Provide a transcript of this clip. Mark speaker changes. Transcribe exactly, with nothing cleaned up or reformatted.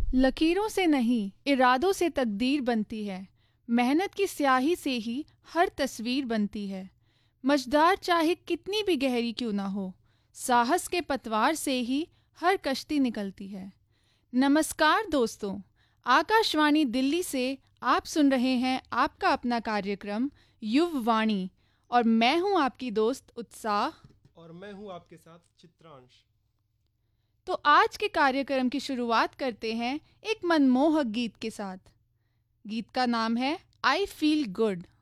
Speaker 1: लकीरों से नहीं, इरादों से तकदीर बनती है। मेहनत की स्याही से ही हर तस्वीर बनती है। मझधार चाहे कितनी भी गहरी क्यों ना हो, साहस के पतवार से ही हर कश्ती निकलती है। नमस्कार दोस्तों, आकाशवाणी दिल्ली से आप सुन रहे हैं आपका अपना कार्यक्रम युववाणी और मैं हूं आपकी दोस्त उत्साह
Speaker 2: और मैं हूं आपके साथ चित्रांश।
Speaker 1: तो आज के कार्यक्रम की शुरुआत करते हैं एक मनमोहक गीत के साथ। गीत का नाम है आई फील गुड।